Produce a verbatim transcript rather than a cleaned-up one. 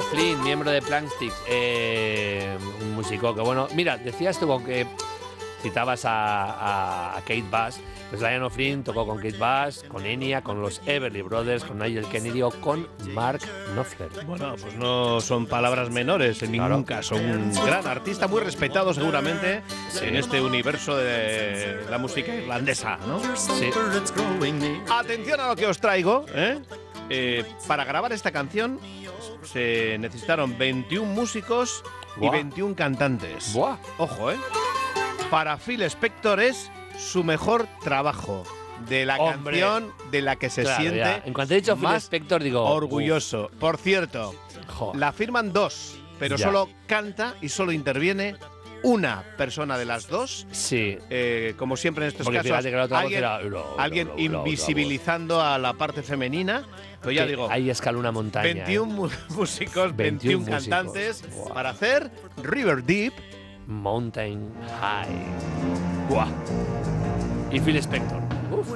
Flynn, miembro de Plankstick, eh, un músico que, bueno, mira, decías tú que citabas a, a, a Kate Bush, pues Diana Flynn tocó con Kate Bush, con Enya, con los Everly Brothers, con Nigel Kennedy o con Mark Knopfler. Bueno, pues no son palabras menores en ningún Claro. caso. Un gran artista, muy respetado seguramente Sí. en este universo de la música irlandesa, ¿no? Sí. Atención a lo que os traigo, ¿eh? Eh, para grabar esta canción se necesitaron veintiún músicos Buah. y veintiún cantantes. Buah. Ojo, ¿eh? Para Phil Spector es su mejor trabajo de la Hombre. canción de la que se Claro, siente ya. En cuanto he dicho Phil más Spector, digo orgulloso. Por cierto, uf, jo. la firman dos, pero Ya. solo canta y solo interviene una persona de las dos. Sí. Eh, como siempre en estos Porque casos, fíjate que la otra voz alguien, era, "Ula, ula, alguien ula, ula, ula, invisibilizando a la parte femenina. Pero ya Que digo, ahí escala una montaña. veintiún ¿eh? mu- músicos, veintiún veintiún músicos. cantantes Buah. para hacer River Deep. Mountain High. Buah. Y Phil Spector. Uf.